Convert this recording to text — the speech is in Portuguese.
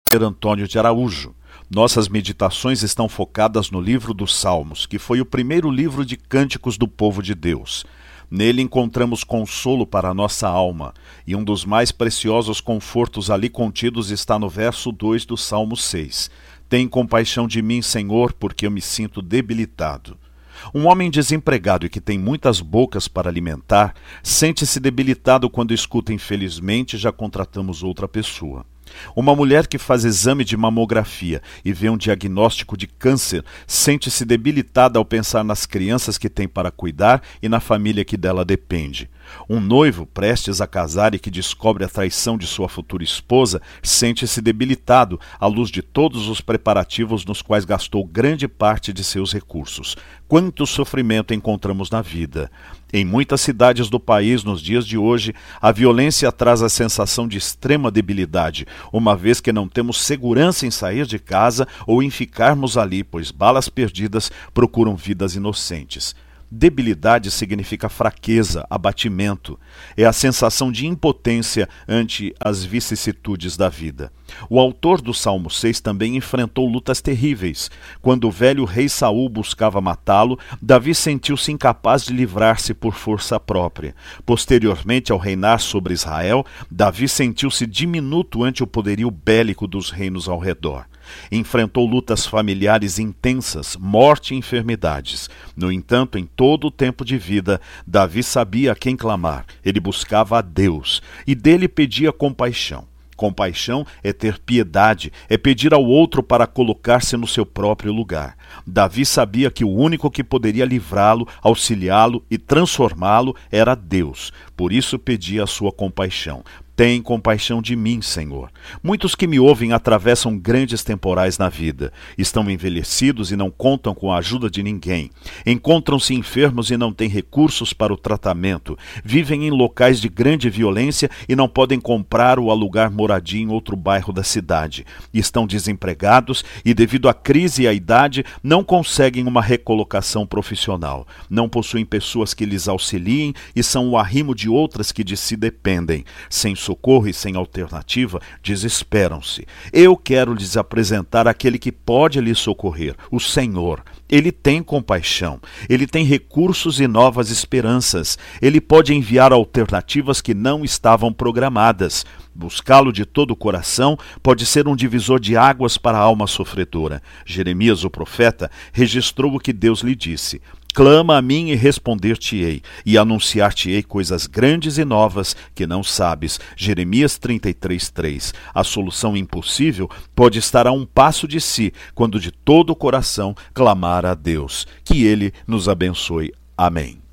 Antônio de Araújo. Nossas meditações estão focadas no livro dos Salmos, que foi o primeiro livro de cânticos do povo de Deus. Nele encontramos consolo para a nossa alma, e um dos mais preciosos confortos ali contidos está no verso 2 do Salmo 6. Tem compaixão de mim, Senhor, porque eu me sinto debilitado. Um homem desempregado e que tem muitas bocas para alimentar, sente-se debilitado quando escuta infelizmente já contratamos outra pessoa. Uma mulher que faz exame de mamografia e vê um diagnóstico de câncer sente-se debilitada ao pensar nas crianças que tem para cuidar e na família que dela depende. Um noivo prestes a casar e que descobre a traição de sua futura esposa sente-se debilitado à luz de todos os preparativos nos quais gastou grande parte de seus recursos. Quanto sofrimento encontramos na vida! Em muitas cidades do país, nos dias de hoje, a violência traz a sensação de extrema debilidade, uma vez que não temos segurança em sair de casa ou em ficarmos ali, pois balas perdidas procuram vidas inocentes. Debilidade significa fraqueza, abatimento. É a sensação de impotência ante as vicissitudes da vida. O autor do Salmo 6 também enfrentou lutas terríveis. Quando o velho rei Saul buscava matá-lo, Davi sentiu-se incapaz de livrar-se por força própria. Posteriormente, ao reinar sobre Israel, Davi sentiu-se diminuto ante o poderio bélico dos reinos ao redor. Enfrentou lutas familiares intensas, morte e enfermidades. No entanto, em todo o tempo de vida, Davi sabia a quem clamar. Ele buscava a Deus e dele pedia compaixão. Compaixão é ter piedade, é pedir ao outro para colocar-se no seu próprio lugar. Davi sabia que o único que poderia livrá-lo, auxiliá-lo e transformá-lo era Deus. Por isso pedia a sua compaixão. Tem compaixão de mim, Senhor. Muitos que me ouvem atravessam grandes temporais na vida. Estão envelhecidos e não contam com a ajuda de ninguém. Encontram-se enfermos e não têm recursos para o tratamento. Vivem em locais de grande violência e não podem comprar ou alugar moradia em outro bairro da cidade. Estão desempregados e, devido à crise e à idade, não conseguem uma recolocação profissional. Não possuem pessoas que lhes auxiliem e são o arrimo de outras que de si dependem. Sem socorro e sem alternativa, desesperam-se. Eu quero lhes apresentar aquele que pode lhes socorrer, o Senhor. Ele tem compaixão, ele tem recursos e novas esperanças. Ele pode enviar alternativas que não estavam programadas. Buscá-lo de todo o coração pode ser um divisor de águas para a alma sofredora. Jeremias, o profeta, registrou o que Deus lhe disse: clama a mim e responder-te-ei, e anunciar-te-ei coisas grandes e novas que não sabes. Jeremias 33:3. A solução impossível pode estar a um passo de si, quando de todo o coração clamar a Deus. Que Ele nos abençoe. Amém.